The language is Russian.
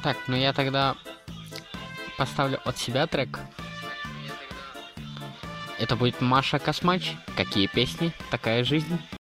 Так, ну я тогда поставлю от себя трек. Это будет Маша Космач. Какие песни, такая жизнь.